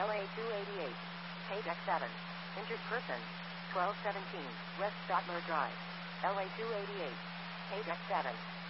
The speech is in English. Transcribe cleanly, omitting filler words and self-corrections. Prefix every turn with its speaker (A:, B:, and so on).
A: LA 288. Page X7. Injured person. 1217 West Stotler Drive. LA 288. Page X7.